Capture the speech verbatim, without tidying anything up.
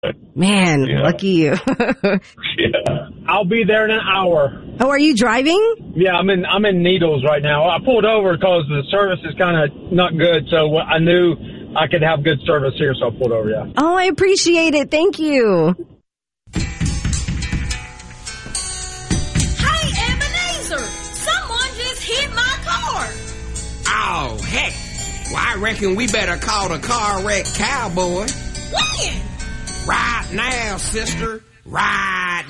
Man, yeah. lucky you. Yeah. I'll be there in an hour. Oh, are you driving? Yeah, I'm in I'm in Needles right now. I pulled over because the service is kind of not good, so I knew I could have good service here, so I pulled over, yeah. Oh, I appreciate it. Thank you. Hey, Ebenezer! Someone just hit my car! Oh, heck. Well, I reckon we better call the car wreck cowboy. When? Right now, sister. Right